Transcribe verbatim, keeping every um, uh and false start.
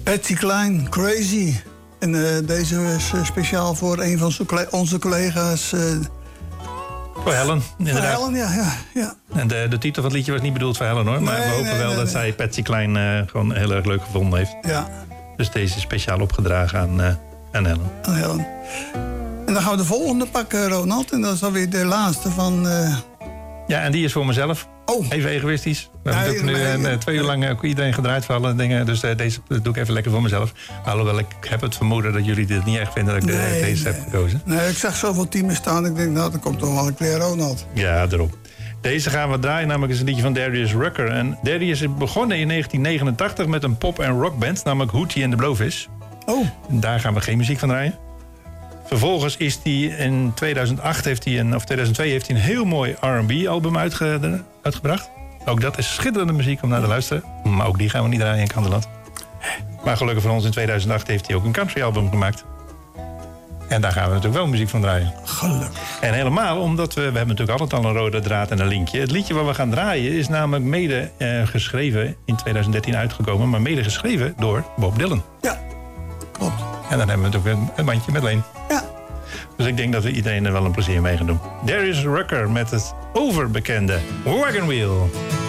Patsy Cline, Crazy. En uh, deze is uh, speciaal voor een van onze collega's. Uh, voor Helen, inderdaad. Voor Helen, ja. ja, ja. En de, de titel van het liedje was niet bedoeld voor Helen, hoor. Maar nee, we hopen nee, wel nee, dat nee. zij Patsy Cline uh, gewoon heel erg leuk gevonden heeft. Ja. Dus deze is speciaal opgedragen aan, uh, aan Helen. Aan Helen. En dan gaan we de volgende pakken, Ronald. En dat is alweer de laatste van... Uh... Ja, en die is voor mezelf. Oh. Even egoïstisch. We ja, hebben nu uh, twee uur lang uh, iedereen gedraaid voor alle dingen. Dus uh, deze doe ik even lekker voor mezelf. Alhoewel, ik heb het vermoeden dat jullie dit niet echt vinden dat ik nee, de, deze nee. heb gekozen. Nee, ik zag zoveel teams staan. Ik denk, nou, dan komt toch wel een keer Ronald. Ja, daarom. Deze gaan we draaien, namelijk is een liedje van Darius Rucker. En Darius is begonnen in negentien negenentachtig met een pop- en rockband, namelijk Hootie and the Blowfish. Oh. En daar gaan we geen muziek van draaien. Vervolgens is hij in tweeduizend acht heeft hij een, of tweeduizend twee heeft hij een heel mooi R en B-album uitge, uitgebracht. Ook dat is schitterende muziek om naar te luisteren. Maar ook die gaan we niet draaien in Kanterland. Maar gelukkig voor ons in tweeduizend acht heeft hij ook een country-album gemaakt. En daar gaan we natuurlijk wel muziek van draaien. Gelukkig. En helemaal omdat we... We hebben natuurlijk altijd al een rode draad en een linkje. Het liedje wat we gaan draaien is namelijk mede uh, geschreven... in tweeduizend dertien uitgekomen... maar mede geschreven door Bob Dylan. Ja, klopt. En dan hebben we natuurlijk een bandje met Leen. Ja. Dus ik denk dat we iedereen er wel een plezier mee gaan doen. Darius Rucker met het overbekende Wagon Wheel.